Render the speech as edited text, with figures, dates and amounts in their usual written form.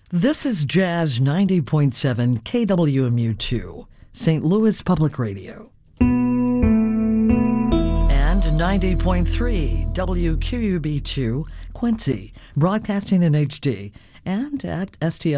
This is Jazz 90.7 KWMU2, St. Louis Public Radio. And 90.3 WQUB2, Quincy, broadcasting in HD, and at STL